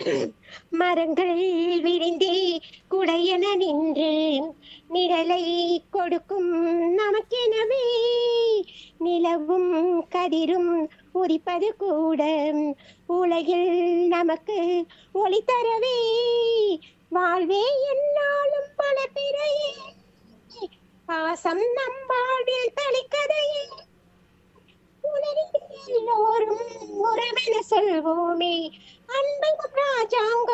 மரங்கள் விரிந்தே குடையென நின்று நிழலை கொடுக்கும் நமக்கெனவே நிலவும் கதிரும் உதிப்பது கூட உலகில் நமக்கு ஒளி தரவே வாழ்வே என்னாலும் பல பிறையே பாசம் நம்பாடில் தளிக்கதையே உலகில் எல்லோரும் உறவென சொல்வோமே அன்பும் ராஜாங்கம்